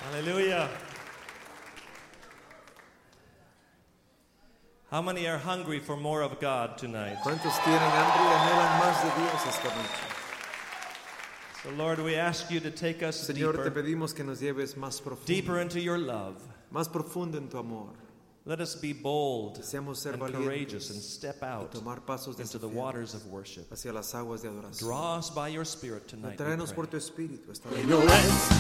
Hallelujah. How many are hungry for more of God tonight? ¿Cuántos tienen hambre y anhelan más de Dios esta noche? So Lord, we ask you to take us Señor, te deeper, pedimos que nos lleves más deeper profundo, into your love. más profundo en tu amor. Let us be bold Deseamos ser and courageous and valientes step y out tomar pasos into the desafiantes waters of worship. hacia las aguas de adoración. Draw us by your Spirit tonight. we Tráenos pray. por tu espíritu esta noche. No es